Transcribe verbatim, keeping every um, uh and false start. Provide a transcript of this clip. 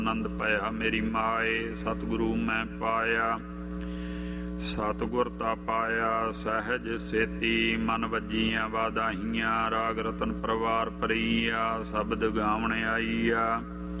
ਆਨੰਦ ਭਇਆ ਮੇਰੀ ਮਾਏ। ਸਤਿਗੁਰੂ ਮੈਂ ਪਾਇਆ ਸਤਿਗੁਰ ਤਾ ਪਾਇਆ ਸਹਿਜ ਸੇਤੀ। ਮਨ ਵੱਜੀਆਂ ਵਾਦਾਹੀਆਂ ਰਾਗ ਰਤਨ ਪਰਵਾਰ ਪਰੀਆ। ਸ਼ਬਦ ਗਾਵਣ ਆਈਆ